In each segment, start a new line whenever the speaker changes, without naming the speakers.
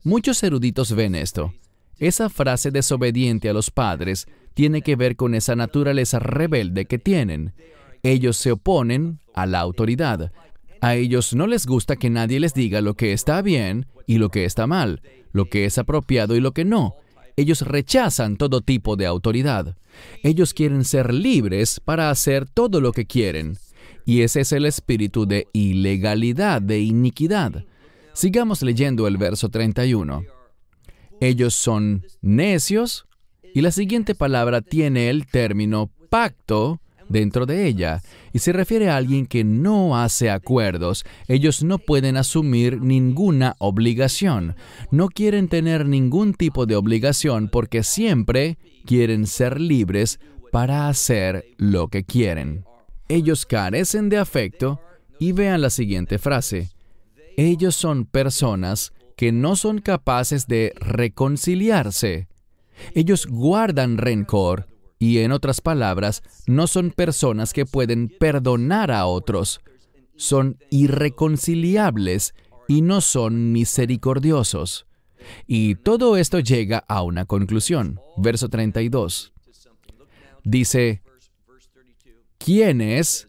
Muchos eruditos ven esto. Esa frase desobediente a los padres tiene que ver con esa naturaleza rebelde que tienen. Ellos se oponen a la autoridad. A ellos no les gusta que nadie les diga lo que está bien y lo que está mal, lo que es apropiado y lo que no. Ellos rechazan todo tipo de autoridad. Ellos quieren ser libres para hacer todo lo que quieren. Y ese es el espíritu de ilegalidad, de iniquidad. Sigamos leyendo el verso 31. Ellos son necios, y la siguiente palabra tiene el término pacto dentro de ella, y se refiere a alguien que no hace acuerdos. Ellos no pueden asumir ninguna obligación. No quieren tener ningún tipo de obligación porque siempre quieren ser libres para hacer lo que quieren. Ellos carecen de afecto, y vean la siguiente frase. Ellos son personas que no son capaces de reconciliarse. Ellos guardan rencor y, en otras palabras, no son personas que pueden perdonar a otros. Son irreconciliables y no son misericordiosos. Y todo esto llega a una conclusión. Verso 32. Dice, ¿quién es?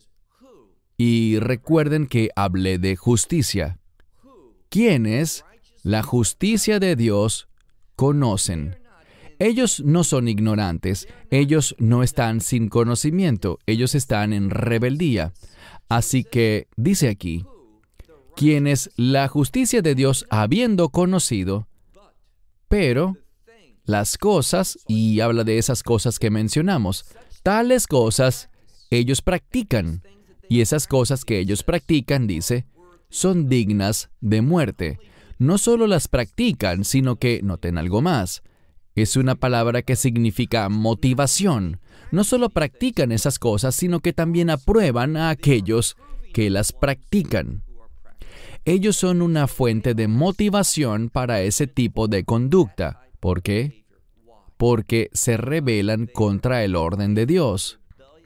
Y recuerden que hablé de justicia. ¿Quiénes la justicia de Dios conocen? Ellos no son ignorantes, ellos no están sin conocimiento, ellos están en rebeldía. Así que, dice aquí, quienes la justicia de Dios habiendo conocido, pero las cosas, y habla de esas cosas que mencionamos, tales cosas ellos practican, y esas cosas que ellos practican, dice, son dignas de muerte. No solo las practican, sino que, noten algo más, es una palabra que significa motivación. No solo practican esas cosas, sino que también aprueban a aquellos que las practican. Ellos son una fuente de motivación para ese tipo de conducta. ¿Por qué? Porque se rebelan contra el orden de Dios.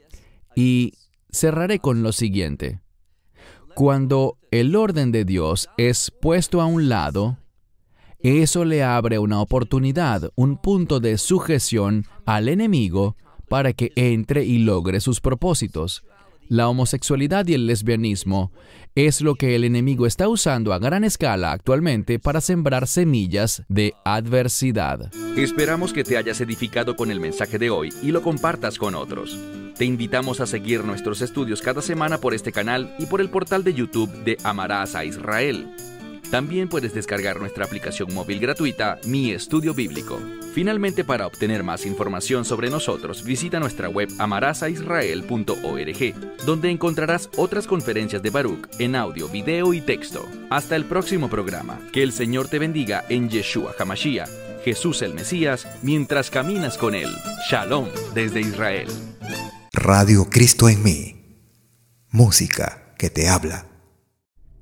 Y cerraré con lo siguiente. Cuando el orden de Dios es puesto a un lado, eso le abre una oportunidad, un punto de sujeción al enemigo para que entre y logre sus propósitos. La homosexualidad y el lesbianismo es lo que el enemigo está usando a gran escala actualmente para sembrar semillas de adversidad.
Esperamos que te hayas edificado con el mensaje de hoy y lo compartas con otros. Te invitamos a seguir nuestros estudios cada semana por este canal y por el portal de YouTube de Amarás a Israel. También puedes descargar nuestra aplicación móvil gratuita, Mi Estudio Bíblico. Finalmente, para obtener más información sobre nosotros, visita nuestra web amarasaisrael.org, donde encontrarás otras conferencias de Baruch en audio, video y texto. Hasta el próximo programa. Que el Señor te bendiga en Yeshua HaMashiach, Jesús el Mesías, mientras caminas con Él. Shalom desde Israel.
Radio Cristo en mí. Música que te habla.